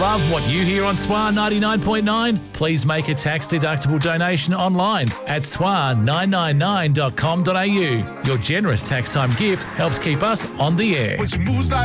Love what you hear on SWAR 99.9? Please make a tax-deductible donation online at swar999.com.au. Your generous tax time gift helps keep us on the air.